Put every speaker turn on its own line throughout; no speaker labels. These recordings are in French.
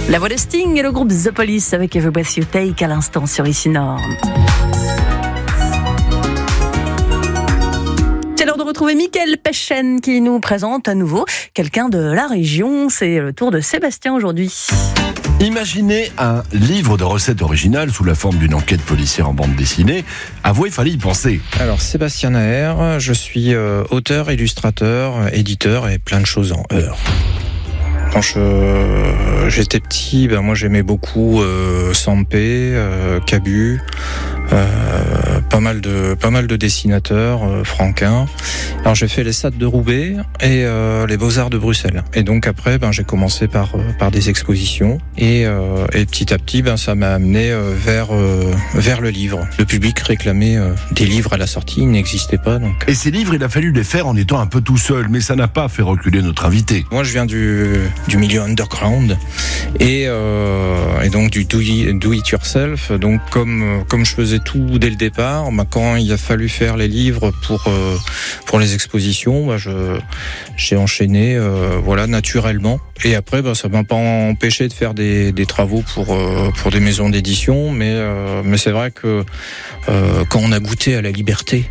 La voix de Sting et le groupe The Police avec Every Breath You Take à l'instant sur Ici Nord. C'est l'heure de retrouver Mickaël Peschen qui nous présente à nouveau quelqu'un de la région. C'est le tour de Sébastien aujourd'hui.
Imaginez un livre de recettes originales sous la forme d'une enquête policière en bande dessinée. Avouez, il fallait y penser.
Alors, Sébastien Naher, je suis auteur, illustrateur, éditeur et plein de choses en heure. Quand j'étais petit, moi j'aimais beaucoup Sampé, Cabu, pas mal de dessinateurs, Franquin. Alors j'ai fait les SAT de Roubaix et les Beaux-Arts de Bruxelles. Et donc après, j'ai commencé par des expositions et petit à petit, ça m'a amené vers le livre. Le public réclamait des livres à la sortie, ils n'existaient pas. Donc.
Et ces livres, il a fallu les faire en étant un peu tout seul, mais ça n'a pas fait reculer notre invité.
Moi, je viens du milieu underground et donc du do it yourself. Donc comme je faisais tout dès le départ, quand il a fallu faire les livres pour les expositions, j'ai enchaîné naturellement. Et après, ça m'a pas empêché de faire des travaux pour des maisons d'édition, mais c'est vrai que quand on a goûté à la liberté,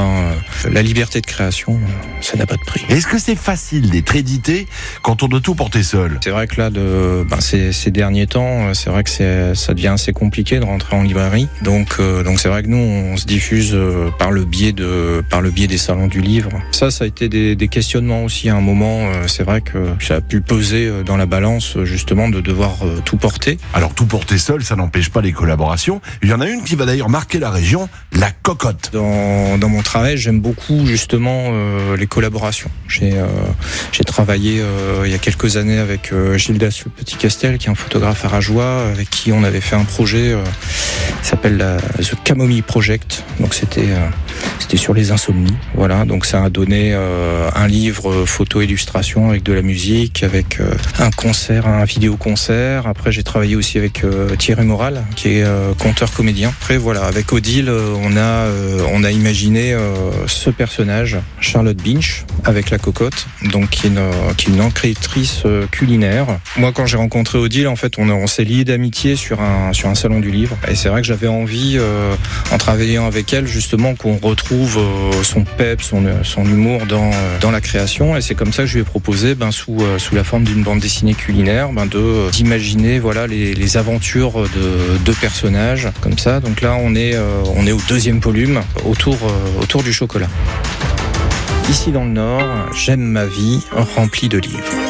la liberté de création, ça n'a pas de prix.
Est-ce que c'est facile d'être édité quand on doit tout porter seul ?
C'est vrai que là, ces derniers temps, c'est vrai que ça devient assez compliqué de rentrer en librairie. Donc c'est vrai que nous, on se diffuse par le biais des salons du livre. Ça a été des questionnements aussi à un moment. C'est vrai que ça a pu peser dans la balance justement de devoir tout porter.
Alors tout porter seul, ça n'empêche pas les collaborations. Il y en a une qui va d'ailleurs marquer la région, la cocotte.
Dans mon travail, j'aime beaucoup justement les collaborations. J'ai travaillé il y a quelques années avec Gildas Le Petit-Castel, qui est un photographe arageois, avec qui on avait fait un projet qui s'appelle The Camomille Project. Donc c'était sur les insomnies. Voilà, donc ça a donné un livre photo-illustration avec de la musique, avec un concert, un vidéo-concert. Après, j'ai travaillé aussi avec Thierry Moral, qui est conteur-comédien. Après, voilà, avec Odile, on a imaginé ce personnage, Charlotte Binch, avec la cocotte, donc qui est une enquêtrice culinaire. Moi, quand j'ai rencontré Odile, en fait, on s'est liés d'amitié sur un salon du livre. Et c'est vrai que j'avais envie, en travaillant avec elle, justement, qu'on retrouve son pep, son humour dans la création. Et c'est comme ça que je lui ai proposé, sous la forme d'une bande dessinée culinaire, d'imaginer les aventures de deux personnages comme ça. Donc là, on est au 2e volume, autour du chocolat. Ici dans le Nord, j'aime ma vie remplie de livres.